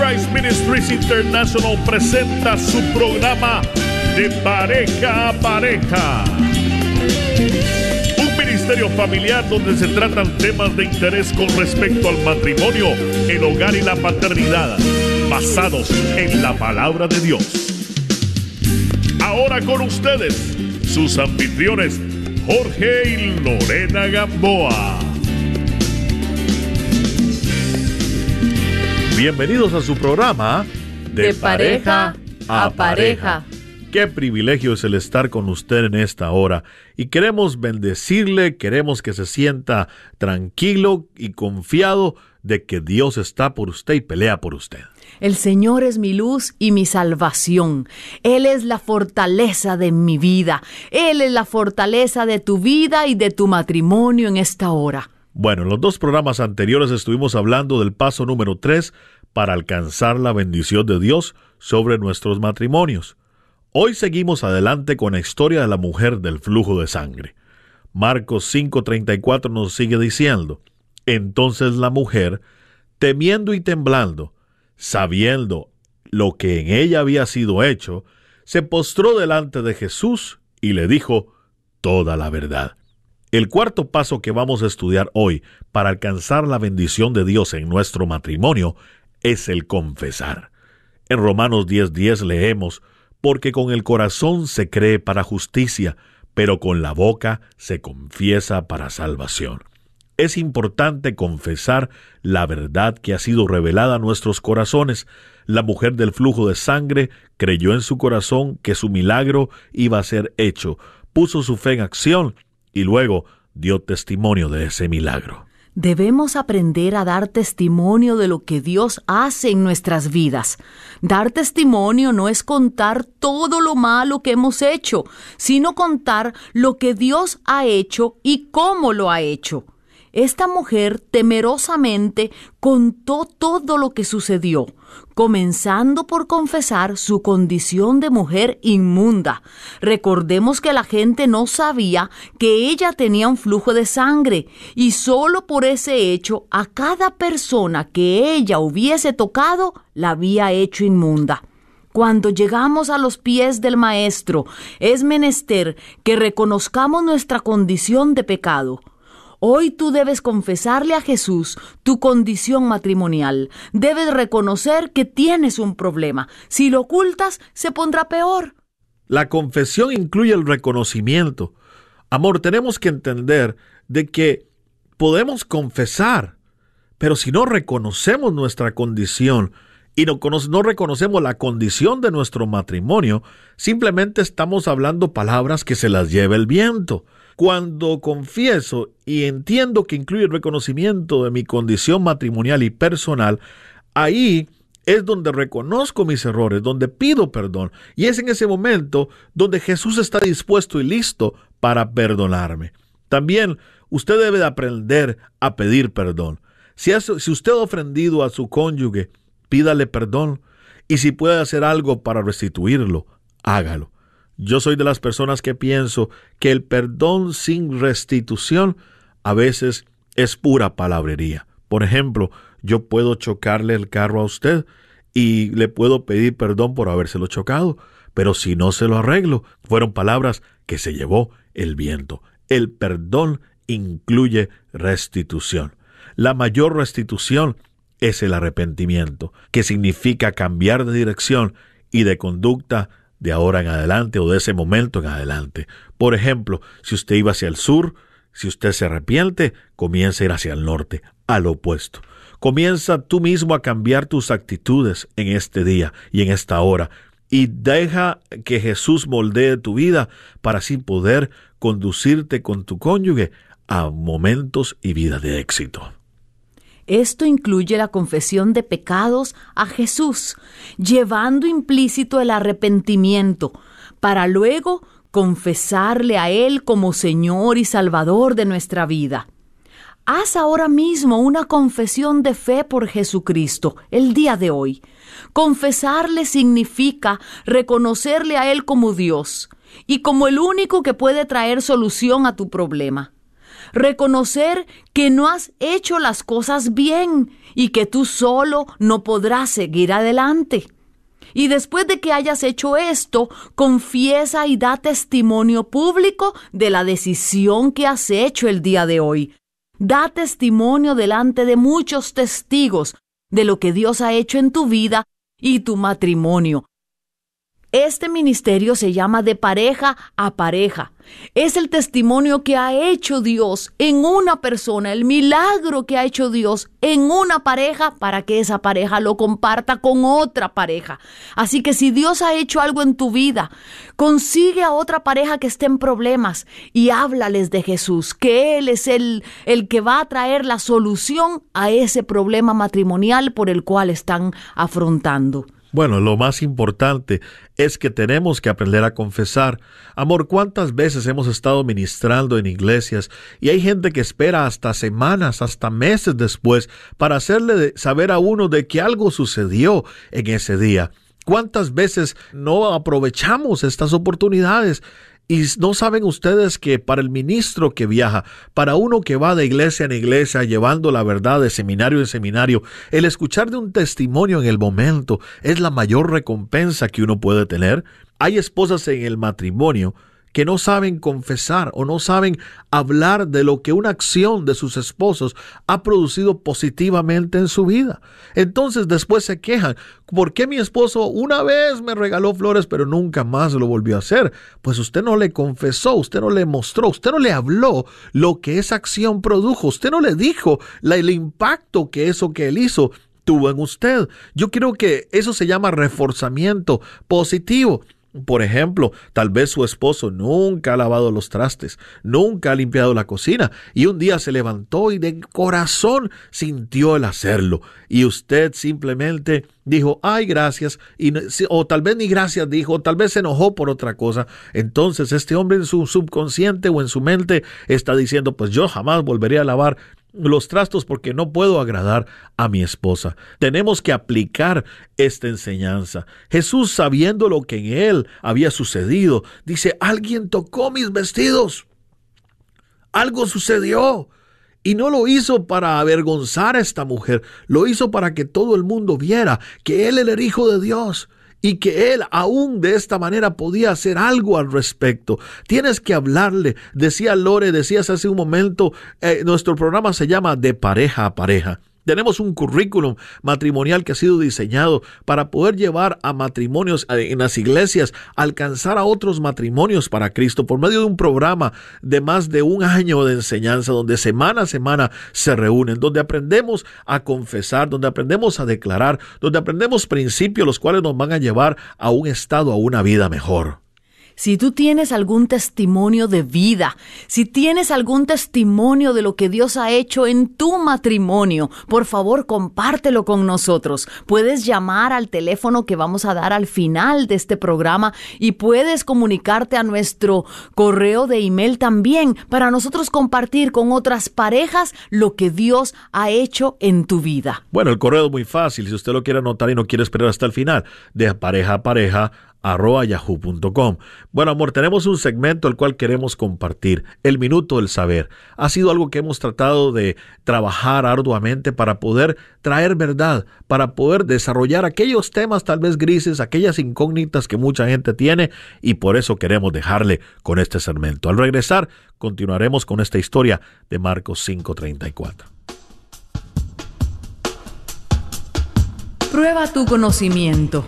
Christ Ministries International presenta su programa De Pareja a Pareja. Un ministerio familiar donde se tratan temas de interés con respecto al matrimonio, el hogar y la paternidad, basados en la palabra de Dios. Ahora con ustedes, sus anfitriones, Jorge y Lorena Gamboa. Bienvenidos a su programa De Pareja a Pareja. Qué privilegio es el estar con usted en esta hora. Y queremos bendecirle, queremos que se sienta tranquilo y confiado de que Dios está por usted y pelea por usted. El Señor es mi luz y mi salvación. Él es la fortaleza de mi vida. Él es la fortaleza de tu vida y de tu matrimonio en esta hora. Bueno, en los dos programas anteriores estuvimos hablando del paso número 3 para alcanzar la bendición de Dios sobre nuestros matrimonios. Hoy seguimos adelante con la historia de la mujer del flujo de sangre. Marcos 5:34 nos sigue diciendo: entonces la mujer, temiendo y temblando, sabiendo lo que en ella había sido hecho, se postró delante de Jesús y le dijo toda la verdad. El cuarto paso que vamos a estudiar hoy para alcanzar la bendición de Dios en nuestro matrimonio es el confesar. En Romanos 10:10 leemos: porque con el corazón se cree para justicia, pero con la boca se confiesa para salvación. Es importante confesar la verdad que ha sido revelada a nuestros corazones. La mujer del flujo de sangre creyó en su corazón que su milagro iba a ser hecho, puso su fe en acción y luego dio testimonio de ese milagro. Debemos aprender a dar testimonio de lo que Dios hace en nuestras vidas. Dar testimonio no es contar todo lo malo que hemos hecho, sino contar lo que Dios ha hecho y cómo lo ha hecho. Esta mujer temerosamente contó todo lo que sucedió, comenzando por confesar su condición de mujer inmunda. Recordemos que la gente no sabía que ella tenía un flujo de sangre, y solo por ese hecho a cada persona que ella hubiese tocado la había hecho inmunda. Cuando llegamos a los pies del Maestro, es menester que reconozcamos nuestra condición de pecado. Hoy tú debes confesarle a Jesús tu condición matrimonial. Debes reconocer que tienes un problema. Si lo ocultas, se pondrá peor. La confesión incluye el reconocimiento. Amor, tenemos que entender de que podemos confesar, pero si no reconocemos nuestra condición y no reconocemos la condición de nuestro matrimonio, simplemente estamos hablando palabras que se las lleva el viento. Cuando confieso y entiendo que incluye el reconocimiento de mi condición matrimonial y personal, ahí es donde reconozco mis errores, donde pido perdón. Y es en ese momento donde Jesús está dispuesto y listo para perdonarme. También usted debe de aprender a pedir perdón. Si usted ha ofendido a su cónyuge, pídale perdón. Y si puede hacer algo para restituirlo, hágalo. Yo soy de las personas que pienso que el perdón sin restitución a veces es pura palabrería. Por ejemplo, yo puedo chocarle el carro a usted y le puedo pedir perdón por habérselo chocado, pero si no se lo arreglo, fueron palabras que se llevó el viento. El perdón incluye restitución. La mayor restitución es el arrepentimiento, que significa cambiar de dirección y de conducta de ahora en adelante o de ese momento en adelante. Por ejemplo, si usted iba hacia el sur, si usted se arrepiente, comienza a ir hacia el norte, al opuesto. Comienza tú mismo a cambiar tus actitudes en este día y en esta hora y deja que Jesús moldee tu vida para así poder conducirte con tu cónyuge a momentos y vida de éxito. Esto incluye la confesión de pecados a Jesús, llevando implícito el arrepentimiento, para luego confesarle a Él como Señor y Salvador de nuestra vida. Haz ahora mismo una confesión de fe por Jesucristo el día de hoy. Confesarle significa reconocerle a Él como Dios y como el único que puede traer solución a tu problema. Reconocer que no has hecho las cosas bien y que tú solo no podrás seguir adelante. Y después de que hayas hecho esto, confiesa y da testimonio público de la decisión que has hecho el día de hoy. Da testimonio delante de muchos testigos de lo que Dios ha hecho en tu vida y tu matrimonio. Este ministerio se llama de pareja a pareja. Es el testimonio que ha hecho Dios en una persona, el milagro que ha hecho Dios en una pareja para que esa pareja lo comparta con otra pareja. Así que si Dios ha hecho algo en tu vida, consigue a otra pareja que esté en problemas y háblales de Jesús, que Él es el que va a traer la solución a ese problema matrimonial por el cual están afrontando. Bueno, lo más importante es que tenemos que aprender a confesar. Amor, ¿cuántas veces hemos estado ministrando en iglesias y hay gente que espera hasta semanas, hasta meses después para hacerle saber a uno de que algo sucedió en ese día? ¿Cuántas veces no aprovechamos estas oportunidades? Y no saben ustedes que para el ministro que viaja, para uno que va de iglesia en iglesia llevando la verdad de seminario en seminario, el escuchar de un testimonio en el momento es la mayor recompensa que uno puede tener. Hay esposas en el matrimonio que no saben confesar o no saben hablar de lo que una acción de sus esposos ha producido positivamente en su vida. Entonces después se quejan, ¿por qué mi esposo una vez me regaló flores pero nunca más lo volvió a hacer? Pues usted no le confesó, usted no le mostró, usted no le habló lo que esa acción produjo, usted no le dijo el impacto que eso que él hizo tuvo en usted. Yo creo que eso se llama reforzamiento positivo. Por ejemplo, tal vez su esposo nunca ha lavado los trastes, nunca ha limpiado la cocina y un día se levantó y de corazón sintió el hacerlo y usted simplemente dijo, ay, gracias, o tal vez ni gracias dijo, o tal vez se enojó por otra cosa. Entonces este hombre en su subconsciente o en su mente está diciendo, pues yo jamás volveré a lavar los trastos porque no puedo agradar a mi esposa. Tenemos que aplicar esta enseñanza. Jesús, sabiendo lo que en él había sucedido, dice, alguien tocó mis vestidos. Algo sucedió. Y no lo hizo para avergonzar a esta mujer, lo hizo para que todo el mundo viera que él era el Hijo de Dios. Y que él aún de esta manera podía hacer algo al respecto. Tienes que hablarle. Decía Lore, decías hace un momento, nuestro programa se llama De Pareja a Pareja. Tenemos un currículum matrimonial que ha sido diseñado para poder llevar a matrimonios en las iglesias, alcanzar a otros matrimonios para Cristo por medio de un programa de más de un año de enseñanza donde semana a semana se reúnen, donde aprendemos a confesar, donde aprendemos a declarar, donde aprendemos principios los cuales nos van a llevar a un estado, a una vida mejor. Si tú tienes algún testimonio de vida, si tienes algún testimonio de lo que Dios ha hecho en tu matrimonio, por favor, compártelo con nosotros. Puedes llamar al teléfono que vamos a dar al final de este programa y puedes comunicarte a nuestro correo de email también para nosotros compartir con otras parejas lo que Dios ha hecho en tu vida. Bueno, el correo es muy fácil. Si usted lo quiere anotar y no quiere esperar hasta el final, de pareja a pareja @yahoo.com. Bueno, amor, tenemos un segmento el cual queremos compartir, el Minuto del Saber. Ha sido algo que hemos tratado de trabajar arduamente para poder traer verdad, para poder desarrollar aquellos temas tal vez grises, aquellas incógnitas que mucha gente tiene, y por eso queremos dejarle con este segmento. Al regresar, continuaremos con esta historia de Marcos 5:34. Prueba tu conocimiento.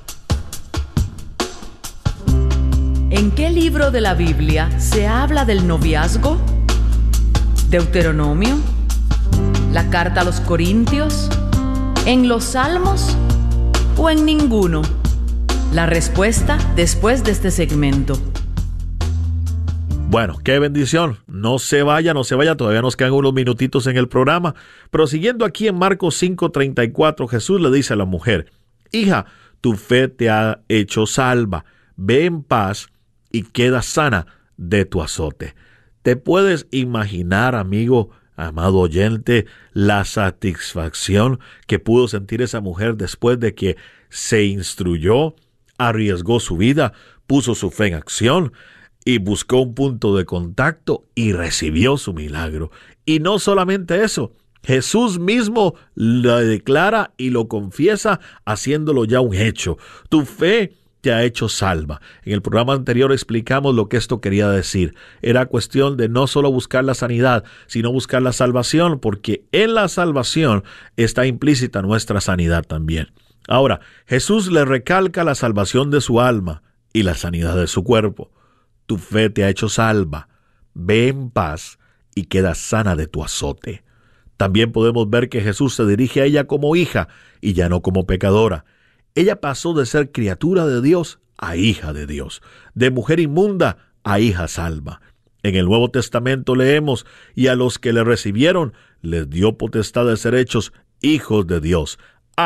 ¿En qué libro de la Biblia se habla del noviazgo? ¿Deuteronomio? ¿La carta a los Corintios? ¿En los Salmos? ¿O en ninguno? La respuesta después de este segmento. Bueno, qué bendición. No se vaya, todavía nos quedan unos minutitos en el programa. Pero siguiendo aquí en Marcos 5:34, Jesús le dice a la mujer, hija, tu fe te ha hecho salva. Ve en paz y queda sana de tu azote. ¿Te puedes imaginar, amigo, amado oyente, la satisfacción que pudo sentir esa mujer después de que se instruyó, arriesgó su vida, puso su fe en acción y buscó un punto de contacto y recibió su milagro. Y no solamente eso, Jesús mismo lo declara y lo confiesa haciéndolo ya un hecho. Tu fe te ha hecho salva. En el programa anterior explicamos lo que esto quería decir. Era cuestión de no solo buscar la sanidad, sino buscar la salvación, porque en la salvación está implícita nuestra sanidad también. Ahora, Jesús le recalca la salvación de su alma y la sanidad de su cuerpo. Tu fe te ha hecho salva. Ve en paz y queda sana de tu azote. También podemos ver que Jesús se dirige a ella como hija y ya no como pecadora. Ella pasó de ser criatura de Dios a hija de Dios, de mujer inmunda a hija salva. En el Nuevo Testamento leemos: y a los que le recibieron les dio potestad de ser hechos hijos de Dios.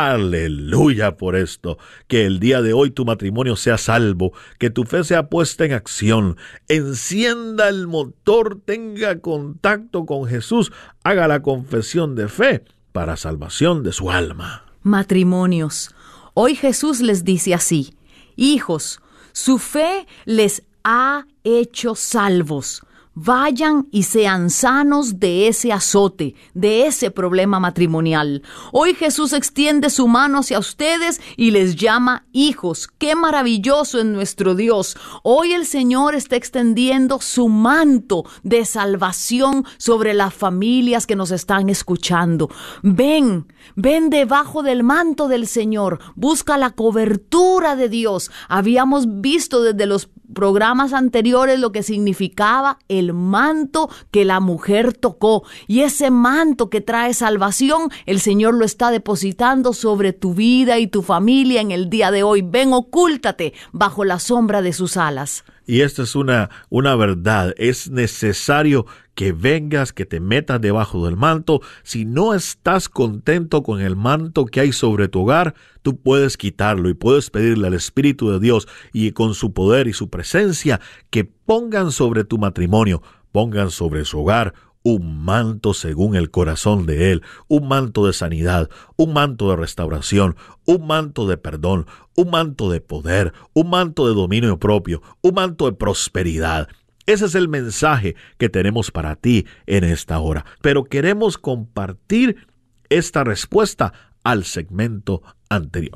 Aleluya por esto. Que el día de hoy tu matrimonio sea salvo, que tu fe sea puesta en acción, encienda el motor, tenga contacto con Jesús, haga la confesión de fe para salvación de su alma. Matrimonios, hoy Jesús les dice así: hijos, su fe les ha hecho salvos. Vayan y sean sanos de ese azote, de ese problema matrimonial. Hoy Jesús extiende su mano hacia ustedes y les llama hijos. ¡Qué maravilloso es nuestro Dios! Hoy el Señor está extendiendo su manto de salvación sobre las familias que nos están escuchando. Ven debajo del manto del Señor. Busca la cobertura de Dios. Habíamos visto desde los programas anteriores lo que significaba el manto que la mujer tocó, y ese manto que trae salvación, el Señor lo está depositando sobre tu vida y tu familia en el día de hoy. Ven, ocúltate bajo la sombra de sus alas. Y esta es una verdad. Es necesario que vengas, que te metas debajo del manto. Si no estás contento con el manto que hay sobre tu hogar, tú puedes quitarlo y puedes pedirle al Espíritu de Dios y con su poder y su presencia que pongan sobre tu matrimonio, pongan sobre su hogar un manto según el corazón de Él, un manto de sanidad, un manto de restauración, un manto de perdón, un manto de poder, un manto de dominio propio, un manto de prosperidad. Ese es el mensaje que tenemos para ti en esta hora. Pero queremos compartir esta respuesta al segmento anterior.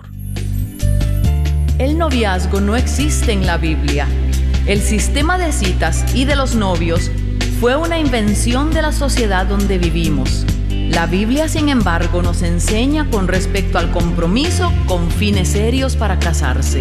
El noviazgo no existe en la Biblia. El sistema de citas y de los novios fue una invención de la sociedad donde vivimos. La Biblia, sin embargo, nos enseña con respecto al compromiso con fines serios para casarse.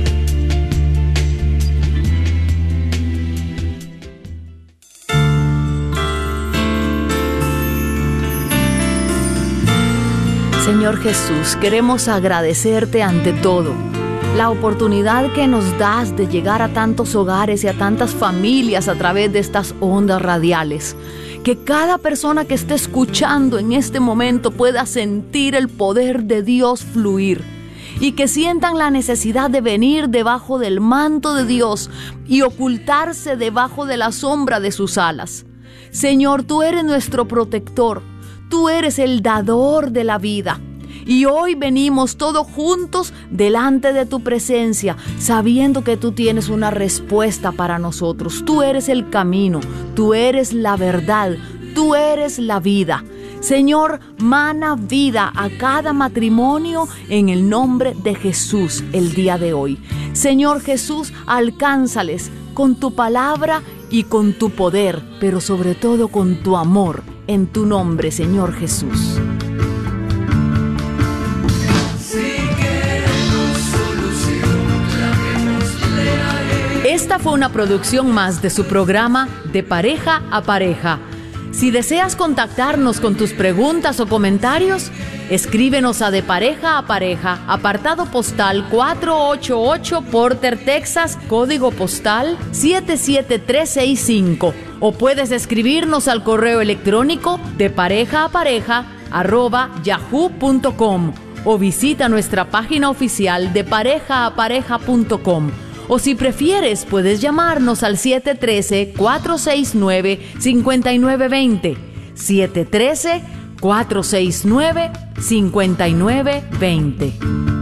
Señor Jesús, queremos agradecerte ante todo la oportunidad que nos das de llegar a tantos hogares y a tantas familias a través de estas ondas radiales. Que cada persona que esté escuchando en este momento pueda sentir el poder de Dios fluir y que sientan la necesidad de venir debajo del manto de Dios y ocultarse debajo de la sombra de sus alas. Señor, tú eres nuestro protector, tú eres el dador de la vida. Y hoy venimos todos juntos delante de tu presencia, sabiendo que tú tienes una respuesta para nosotros. Tú eres el camino, tú eres la verdad, tú eres la vida. Señor, mana vida a cada matrimonio en el nombre de Jesús el día de hoy. Señor Jesús, alcánzales con tu palabra y con tu poder, pero sobre todo con tu amor, en tu nombre, Señor Jesús. Esta fue una producción más de su programa De Pareja a Pareja. Si deseas contactarnos con tus preguntas o comentarios, escríbenos a De Pareja a Pareja, apartado postal 488 Porter, Texas, código postal 77365. O puedes escribirnos al correo electrónico deparejaapareja@yahoo.com o visita nuestra página oficial deparejaapareja.com. O si prefieres, puedes llamarnos al 713-469-5920. 713-469-5920.